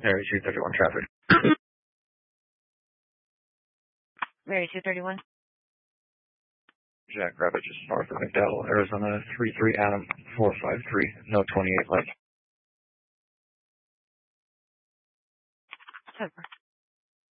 Area 231 traffic. Area 231. Jack Rabbit just north of McDowell, Arizona 33 Adam 453, no 28 left. Super.